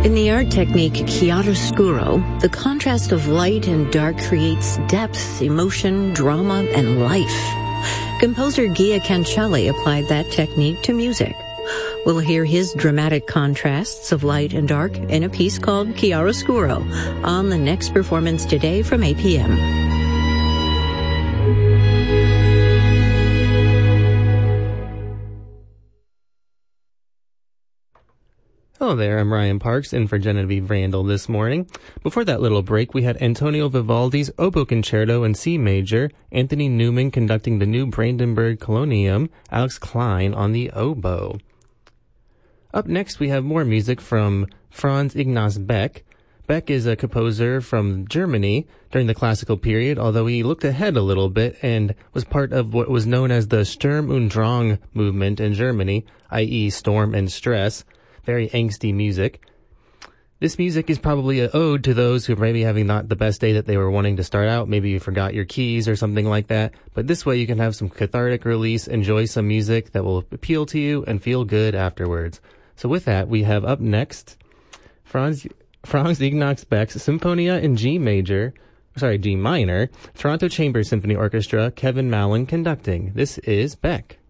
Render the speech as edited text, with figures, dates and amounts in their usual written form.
In the art technique chiaroscuro, the contrast of light and dark creates depth, emotion, drama, and life. Composer Gia Cancelli applied that technique to music. We'll hear his dramatic contrasts of light and dark in a piece called Chiaroscuro on the next performance today from 8 p.m. Hello there, I'm Ryan Parks, in for Genevieve Randall this morning. Before that little break, we had Antonio Vivaldi's Oboe Concerto in C major, Anthony Newman conducting the new Brandenburg Colonium, Alex Klein on the oboe. Up next, we have more music from Franz Ignaz Beck. Beck is a composer from Germany during the classical period, although he looked ahead a little bit and was part of what was known as the Sturm und Drang movement in Germany, i.e. storm and stress. Very angsty music. This music is probably an ode to those who may be having not the best day that they were wanting to start out. Maybe you forgot your keys or something like that. But this way you can have some cathartic release, enjoy some music that will appeal to you, and feel good afterwards. So with that, we have up next Franz Ignaz Beck's Symphonia in G minor, Toronto Chamber Symphony Orchestra, Kevin Mallon conducting. This is Beck.